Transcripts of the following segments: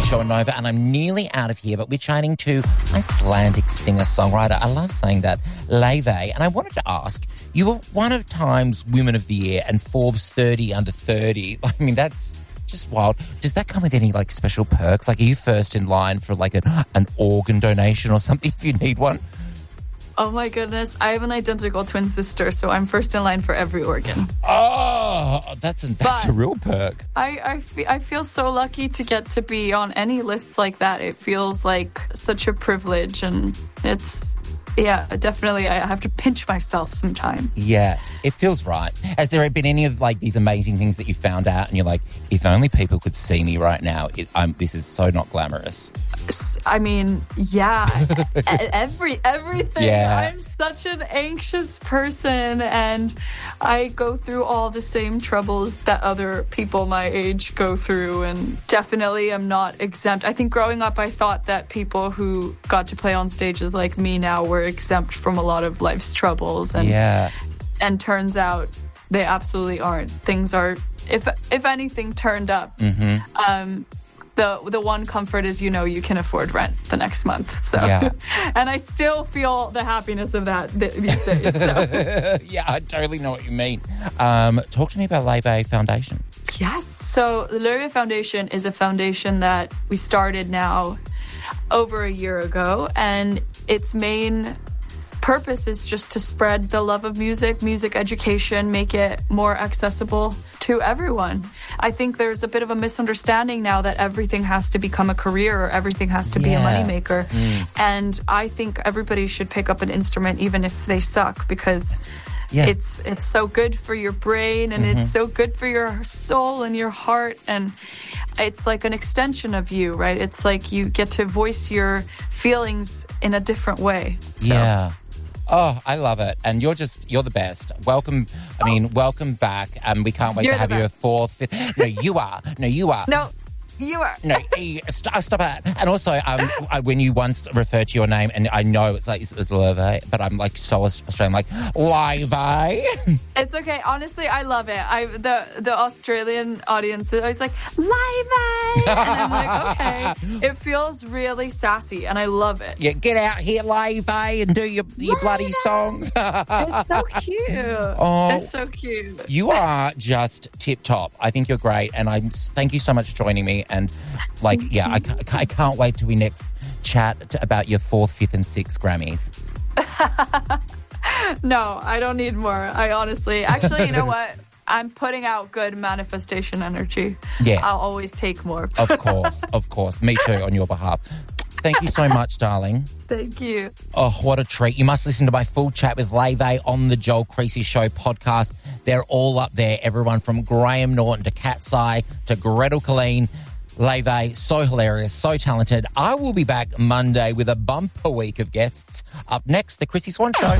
Show on Nova, and I'm nearly out of here, but we're chatting to Icelandic singer-songwriter, I love saying that, Laufey. And I wanted to ask, you were one of Time's Women of the Year and Forbes 30 under 30. I mean, that's just wild. Does that come with any, like, special perks? Like, are you first in line for, like, an organ donation or something if you need one? Oh, my goodness. I have an identical twin sister, so I'm first in line for every organ. Oh, that's a real perk. I feel so lucky to get to be on any lists like that. It feels like such a privilege, and it's... Yeah, definitely. I have to pinch myself sometimes. Yeah, it feels right. Has there been any of, like, these amazing things that you found out and you're like, if only people could see me right now, this is so not glamorous? I mean, yeah, everything. Yeah. I'm such an anxious person, and I go through all the same troubles that other people my age go through, and definitely I'm not exempt. I think growing up, I thought that people who got to play on stages like me now were exempt from a lot of life's troubles, and turns out they absolutely aren't. Things are, if anything, turned up. Mm-hmm. The one comfort is, you can afford rent the next month. So, yeah. And I still feel the happiness of that these days. So. Yeah, I totally know what you mean. Talk to me about Laufey Foundation. Yes. So the Laufey Foundation is a foundation that we started now over a year ago, and its main purpose is just to spread the love of music education, make it more accessible to everyone. I think there's a bit of a misunderstanding now that everything has to become a career or everything has to be a moneymaker. And I think everybody should pick up an instrument even if they suck, because it's so good for your brain, and it's so good for your soul and your heart, and it's like an extension of you, right? It's like you get to voice your feelings in a different way. So. Yeah. Oh, I love it. And you're the best. Welcome back. And we can't wait to have you a fourth, fifth. No, you are. No, you are. No, stop it. And also, when you once referred to your name, and I know it's Laufey, but I'm like so Australian, like, Laufey. It's okay. Honestly, I love it. The Australian audience is always like, Laufey. And I'm like, okay. It feels really sassy, and I love it. Yeah, get out here, Laufey, and do your bloody songs. It's so cute. Oh, it's so cute. You are just tip-top. I think you're great, and thank you so much for joining me. And, like, I can't wait till we next chat about your 4th, 5th and 6th Grammys. No, I don't need more. Actually, you know what? I'm putting out good manifestation energy. Yeah. I'll always take more. Of course. Me too, on your behalf. Thank you so much, darling. Thank you. Oh, what a treat. You must listen to my full chat with Laufey on the Joel Creasy Show podcast. They're all up there. Everyone from Graham Norton to Cat's Eye to Gretel Colleen. Laufey, so hilarious, so talented. I will be back Monday with a bumper week of guests. Up next, The Chrissy Swan Show.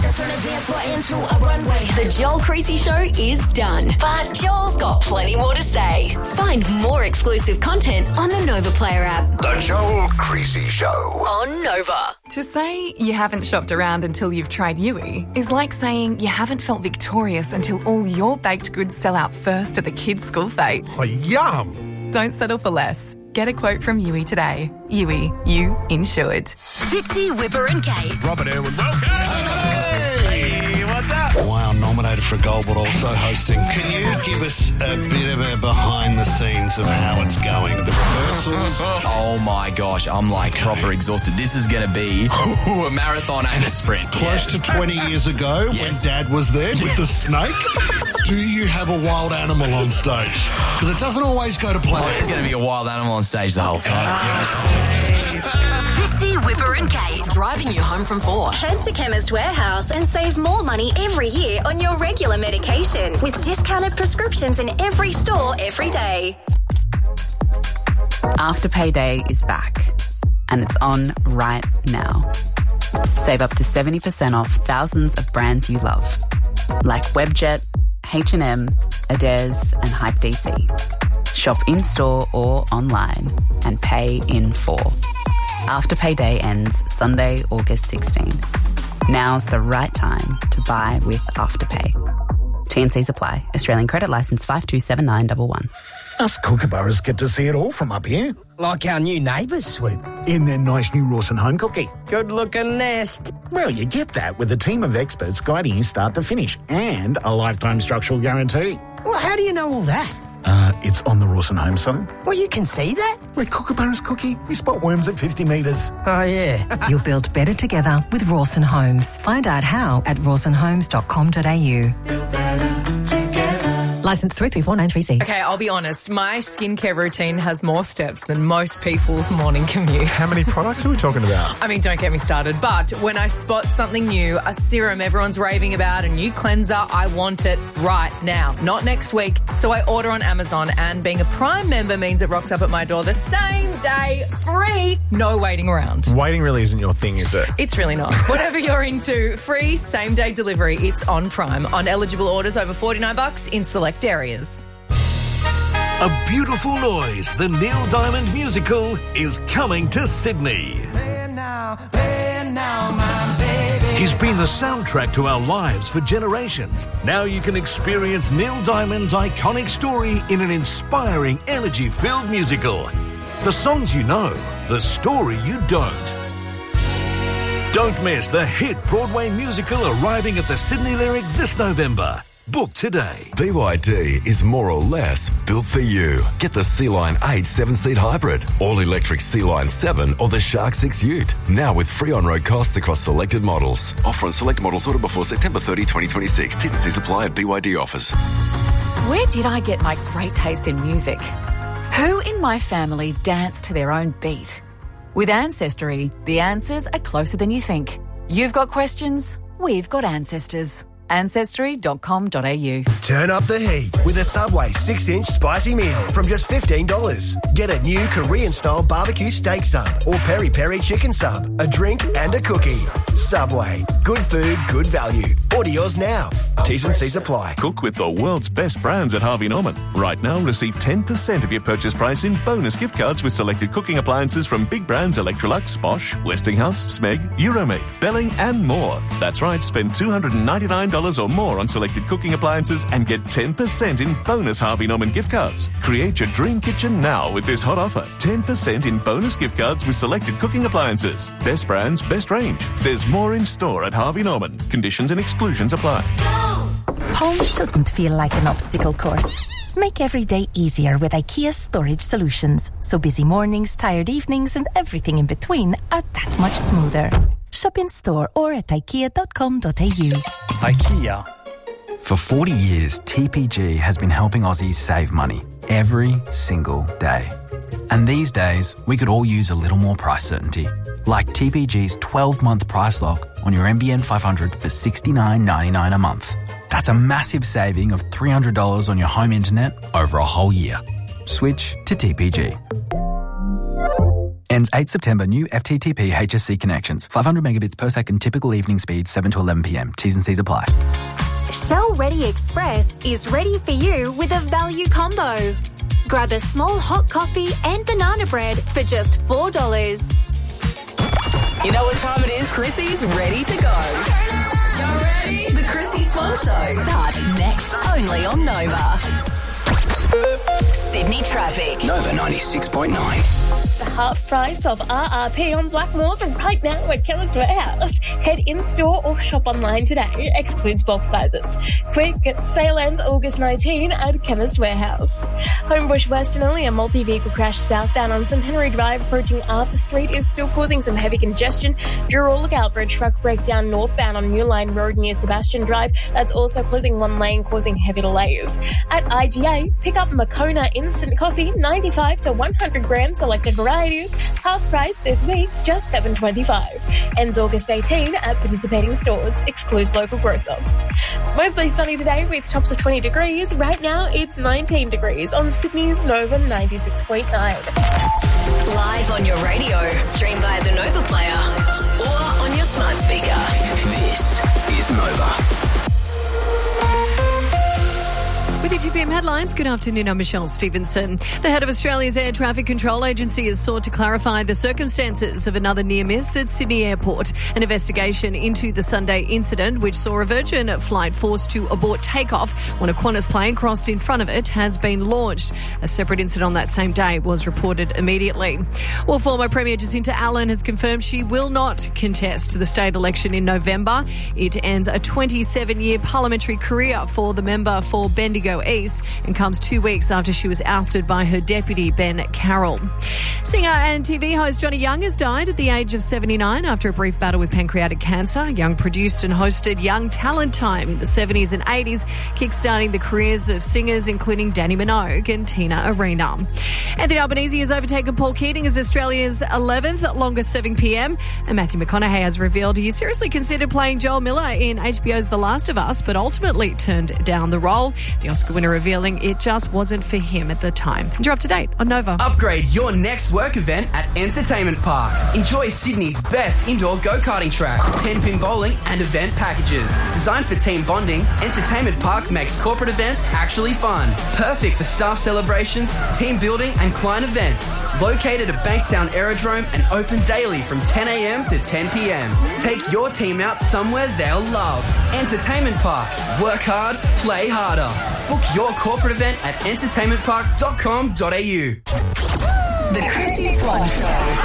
The Joel Creasy Show is done, but Joel's got plenty more to say. Find more exclusive content on the Nova Player app. The Joel Creasy Show on Nova. To say you haven't shopped around until you've tried Yui is like saying you haven't felt victorious until all your baked goods sell out first at the kids' school fete. Oh, yum! Don't settle for less. Get a quote from Yui today. Yui, you insured. Fitzy, Whipper and Kate. Robert Irwin, welcome! Hey, what's up? Wow, nominated for a gold, but also hosting. Can you give us a bit of a behind the scenes of how it's going? The rehearsals? Oh my gosh, I'm like proper exhausted. This is going to be a marathon and a sprint. Close to 20 years ago, when Dad was there with the snake, do you have a wild animal on stage? Because it doesn't always go to plan. There's going to be a wild animal on stage the whole time. Fitzy, Whipper and Kate, driving you home from 4. Head to Chemist Warehouse and save more money every year on your regular medication with discounted prescriptions in every store every day. Afterpay Day is back, and it's on right now. Save up to 70% off thousands of brands you love, like Webjet, H&M, Adairs and Hype DC. Shop in-store or online and pay in full. Afterpay Day ends Sunday, August 16. Now's the right time to buy with Afterpay. T&Cs apply. Australian credit licence 527911. Us kookaburras get to see it all from up here. Like our new neighbours, Swoop. In their nice new Rawson home cookie. Good-looking nest. Well, you get that with a team of experts guiding you start to finish and a lifetime structural guarantee. Well, how do you know all that? It's on the Rawson home site. Well, you can see that? Where kookaburras cookie, we spot worms at 50 metres. Oh, yeah. You'll build better together with Rawson Homes. Find out how at rawsonhomes.com.au. Licensed 33493C. Okay, I'll be honest. My skincare routine has more steps than most people's morning commute. How many products are we talking about? I mean, don't get me started. But when I spot something new, a serum everyone's raving about, a new cleanser, I want it right now, not next week. So I order on Amazon, and being a Prime member means it rocks up at my door the same day, free, no waiting around. Waiting really isn't your thing, is it? It's really not. Whatever you're into, free same-day delivery. It's on Prime. On eligible orders over $49 in select areas. A Beautiful Noise, the Neil Diamond musical, is coming to Sydney. He's been the soundtrack to our lives for generations. Now you can experience Neil Diamond's iconic story in an inspiring, energy-filled musical. The songs you know, the story you don't. Don't miss the hit Broadway musical arriving at the Sydney Lyric this November. Book today. BYD is more or less built for you. Get the C-Line 8 7-seat hybrid, all-electric C-Line 7 or the Shark 6 Ute. Now with free on-road costs across selected models. Offer on select models ordered before September 30, 2026. T's and C's apply at BYD offers. Where did I get my great taste in music? Who in my family danced to their own beat? With Ancestry, the answers are closer than you think. You've got questions, we've got ancestors. Ancestry.com.au. Turn up the heat with a Subway 6-inch spicy meal from just $15. Get a new Korean-style barbecue steak sub or peri-peri chicken sub, a drink and a cookie. Subway. Good food, good value. Order yours now. T's and C's apply. Cook with the world's best brands at Harvey Norman. Right now, receive 10% of your purchase price in bonus gift cards with selected cooking appliances from big brands Electrolux, Bosch, Westinghouse, Smeg, Euromade, Belling and more. That's right, spend $299 or more on selected cooking appliances and get 10% in bonus Harvey Norman gift cards. Create your dream kitchen now with this hot offer. 10% in bonus gift cards with selected cooking appliances. Best brands, best range. There's more in store at Harvey Norman. Conditions and exclusions apply. Home shouldn't feel like an obstacle course. Make every day easier with IKEA Storage Solutions. So busy mornings, tired evenings and everything in between are that much smoother. Shop in store or at ikea.com.au. IKEA. For 40 years, TPG has been helping Aussies save money every single day. And these days, we could all use a little more price certainty. Like TPG's 12-month price lock on your NBN 500 for $69.99 a month. That's a massive saving of $300 on your home internet over a whole year. Switch to TPG. Ends 8 September. New FTTP HSC connections. 500 megabits per second. Typical evening speed 7 to 11 p.m. T's and C's apply. Shell Ready Express is ready for you with a value combo. Grab a small hot coffee and banana bread for just $4. You know what time it is? Chrissy's ready to go. You're ready? The Chrissy Swan Show starts next only on Nova. Sydney traffic. Nova 96.9. The half price of RRP on Blackmores right now at Chemist Warehouse. Head in-store or shop online today. Excludes bulk sizes. Quick, sale ends August 19 at Chemist Warehouse. Homebush Western Early, a multi-vehicle crash southbound on Centenary Drive approaching Arthur Street is still causing some heavy congestion. Draw look out for a truck breakdown northbound on New Line Road near Sebastian Drive. That's also closing one lane, causing heavy delays. At IGA, pick up Moccona Instant Coffee, 95 to 100 grams, selected varieties, half price this week, just $7.25. Ends August 18 at participating stores. Excludes local grocer. Mostly sunny today with tops of 20 degrees. Right now it's 19 degrees on Sydney's Nova 96.9. Live on your radio, stream via the Nova Player or on your smart speaker. This is Nova. With your 2 p.m. headlines, good afternoon, I'm Michelle Stevenson. The head of Australia's Air Traffic Control Agency has sought to clarify the circumstances of another near miss at Sydney Airport. An investigation into the Sunday incident, which saw a Virgin flight forced to abort takeoff when a Qantas plane crossed in front of it, has been launched. A separate incident on that same day was reported immediately. Well, former Premier Jacinta Allen has confirmed she will not contest the state election in November. It ends a 27-year parliamentary career for the member for Bendigo East and comes 2 weeks after she was ousted by her deputy, Ben Carroll. Singer and TV host Johnny Young has died at the age of 79 after a brief battle with pancreatic cancer. Young produced and hosted Young Talent Time in the 70s and 80s, kickstarting the careers of singers including Danny Minogue and Tina Arena. Anthony Albanese has overtaken Paul Keating as Australia's 11th longest-serving PM, and Matthew McConaughey has revealed he seriously considered playing Joel Miller in HBO's The Last of Us, but ultimately turned down the role. The Oscar winner revealing it just wasn't for him at the time. You're up to date on Nova. Upgrade your next work event at Entertainment Park. Enjoy Sydney's best indoor go-karting track, 10-pin bowling and event packages. Designed for team bonding, Entertainment Park makes corporate events actually fun. Perfect for staff celebrations, team building and client events. Located at Bankstown Aerodrome and open daily from 10 a.m. to 10 p.m. Take your team out somewhere they'll love. Entertainment Park. Work hard, play harder. Book your corporate event at entertainmentpark.com.au. The Chrissy Swan Show.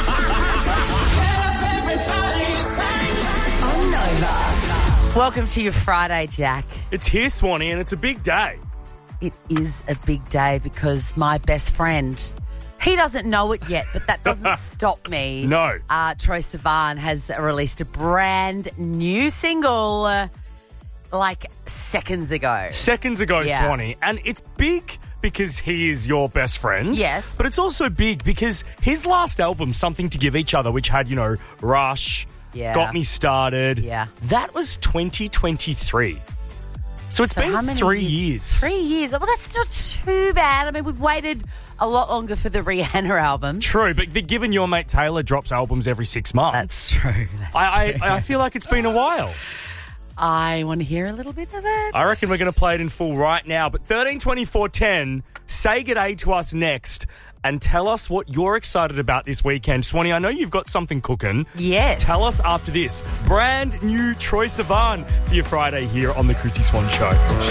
On Nova. Welcome to your Friday, Jack. It's here, Swanee, and it's a big day. It is a big day because my best friend, he doesn't know it yet, but that doesn't stop me. No. Troye Sivan has released a brand new single like seconds ago. Yeah. Swanee. And it's big because he is your best friend. Yes. But it's also big because his last album, Something to Give Each Other, which had, Rush, Got Me Started. Yeah. That was 2023. So it's been 3 years. 3 years. Well, that's not too bad. I mean, we've waited a lot longer for the Rihanna album. True, but given your mate Taylor drops albums every 6 months. That's true. I feel like it's been a while. I want to hear a little bit of it. I reckon we're going to play it in full right now. But 132410, say g'day to us next and tell us what you're excited about this weekend. Swanee, I know you've got something cooking. Yes. Tell us after this. Brand new Troye Sivan for your Friday here on The Chrissy Swan Show.